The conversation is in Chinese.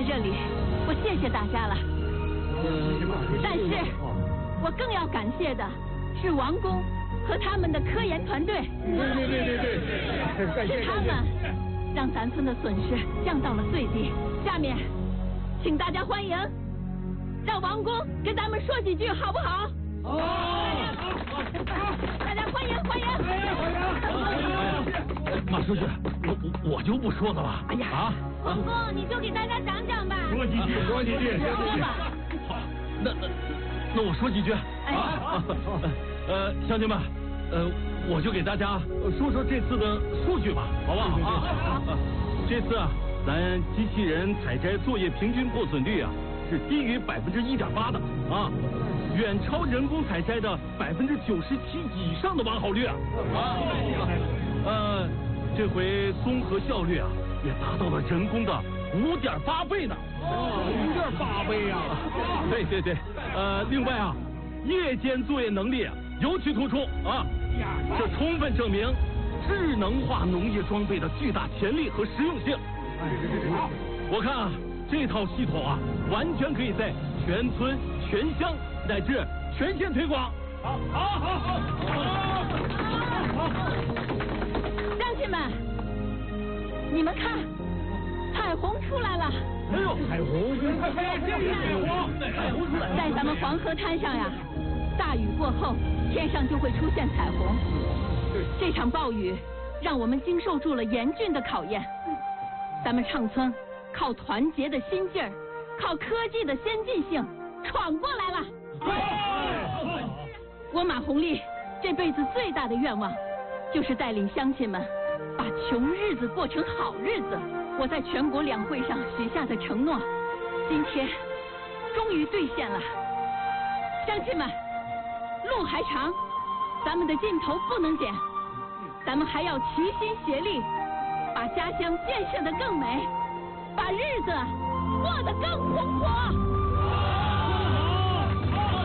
在这里，我谢谢大家了。但是，我更要感谢的是王工和他们的科研团队。对，是他们让咱村的损失降到了最低。下面，请大家欢迎，让王工跟咱们说几句，好不好？好，大家欢迎欢迎！ 马书记，我就不说了吧。 哎呀，王工，你就给大家讲讲吧。 说几句。 说吧。 好，那我说几句。乡亲们，我就给大家说说这次的数据吧，好不好啊？这次啊，咱机器人采摘作业平均破损率啊是低于1.8%的啊，远超人工采摘的97%以上的完好率啊！这回综合效率啊也达到了人工的5.8倍呢！5.8倍啊！对，另外啊，夜间作业能力尤其突出啊，这充分证明智能化农业装备的巨大潜力和实用性。我看啊，这套系统啊，完全可以在全村、全乡乃至全县推广。好。 乡亲们，你们看，彩虹出来了！ 哎呦，彩虹出来！ 在咱们黄河滩上呀，大雨过后，天上就会出现彩虹。这场暴雨让我们经受住了严峻的考验。咱们畅村靠团结的心劲儿，靠科技的先进性闯过来了。我马红丽这辈子最大的愿望，就是带领乡亲们把穷日子过成好日子。我在全国两会上许下的承诺，今天终于兑现了。乡亲们，路还长，咱们的劲头不能减，咱们还要齐心协力，把家乡建设得更美，把日子过得更红火。